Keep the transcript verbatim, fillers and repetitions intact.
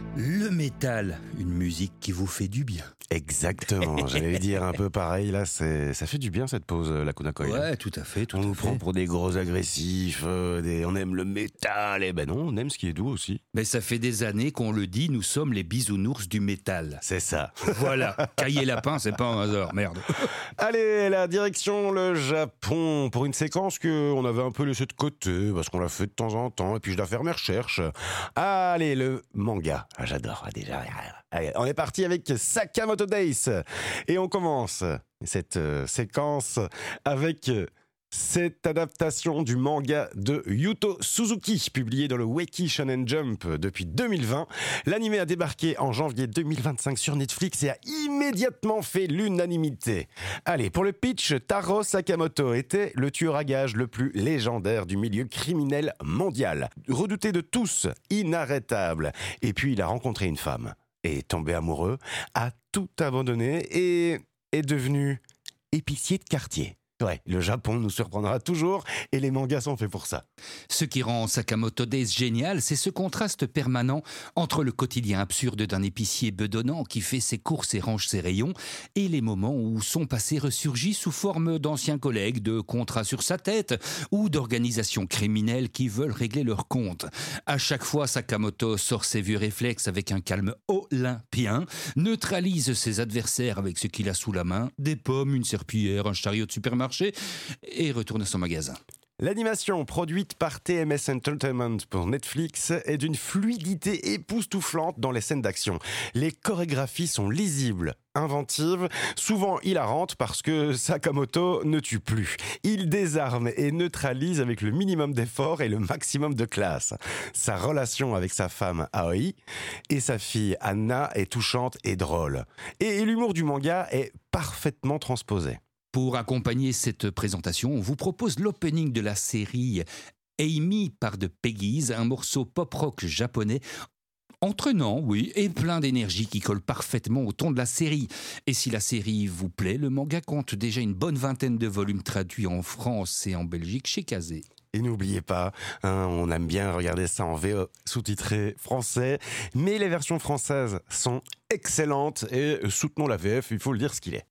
Le métal, une musique qui vous fait du bien. Exactement, j'allais dire un peu pareil, là, c'est, ça fait du bien cette pause, la Kunakoi. Ouais, tout à fait, tout On à nous fait. prend pour des gros agressifs, euh, des, on aime le métal, et ben non, on aime ce qui est doux aussi. Mais ça fait des années qu'on le dit, nous sommes les bisounours du métal. C'est ça. Voilà, Cahier Lapin, c'est pas un hasard, merde. Allez, la direction le Japon, pour une séquence qu'on avait un peu laissée de côté, parce qu'on l'a fait de temps en temps, et puis je dois faire mes recherches. Allez, le manga, ah, j'adore déjà. Allez, on est parti avec Sakamoto Days, et on commence cette euh, séquence avec... Euh, Cette adaptation du manga de Yuto Suzuki, publié dans le Weekly Shonen Jump depuis deux mille vingt. L'anime a débarqué en janvier deux mille vingt-cinq sur Netflix et a immédiatement fait l'unanimité. Allez, pour le pitch, Taro Sakamoto était le tueur à gages le plus légendaire du milieu criminel mondial. Redouté de tous, inarrêtable. Et puis il a rencontré une femme, est tombé amoureux, a tout abandonné et est devenu épicier de quartier. Ouais, le Japon nous surprendra toujours et les mangas sont faits pour ça. Ce qui rend Sakamoto Days génial, c'est ce contraste permanent entre le quotidien absurde d'un épicier bedonnant qui fait ses courses et range ses rayons et les moments où son passé ressurgit sous forme d'anciens collègues, de contrats sur sa tête ou d'organisations criminelles qui veulent régler leurs comptes. À chaque fois, Sakamoto sort ses vieux réflexes avec un calme olympien, neutralise ses adversaires avec ce qu'il a sous la main, des pommes, une serpillière, un chariot de supermarché, et retourne à son magasin. L'animation produite par T M S Entertainment pour Netflix est d'une fluidité époustouflante dans les scènes d'action. Les chorégraphies sont lisibles, inventives, souvent hilarantes parce que Sakamoto ne tue plus. Il désarme et neutralise avec le minimum d'effort et le maximum de classe. Sa relation avec sa femme Aoi et sa fille Anna est touchante et drôle. Et l'humour du manga est parfaitement transposé. Pour accompagner cette présentation, on vous propose l'opening de la série Amy par The Peggies, un morceau pop-rock japonais entraînant, oui, et plein d'énergie qui colle parfaitement au ton de la série. Et si la série vous plaît, le manga compte déjà une bonne vingtaine de volumes traduits en France et en Belgique chez Kazé. Et n'oubliez pas, hein, on aime bien regarder ça en V O sous-titré français, mais les versions françaises sont excellentes et soutenons la V F, il faut le dire ce qu'il est.